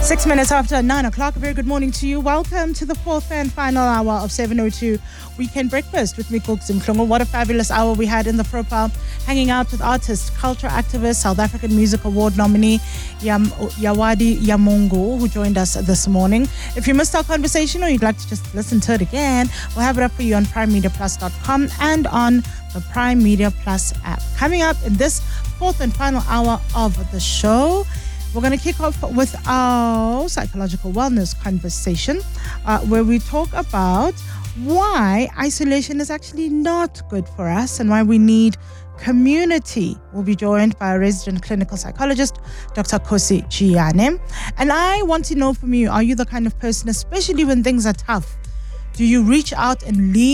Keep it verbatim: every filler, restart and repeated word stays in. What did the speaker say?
Six minutes after nine o'clock. A very good morning to you. Welcome to the fourth and final hour of seven oh two Weekend Breakfast with me, Cooks and Klungo. What a fabulous hour we had in the profile, hanging out with artists, culture activist, South African Music Award nominee Yam- Yawadi Yamungu, who joined us this morning. If you missed our conversation or you'd like to just listen to it again, we'll have it up for you on prime media plus dot com and on the Prime Media Plus app. Coming up in this fourth and final hour of the show, we're going to kick off with our psychological wellness conversation, uh, where we talk about why isolation is actually not good for us and why we need community. We'll be joined by a resident clinical psychologist, Doctor Kosi Giane. And I want to know from you, are you the kind of person, especially when things are tough, do you reach out and lean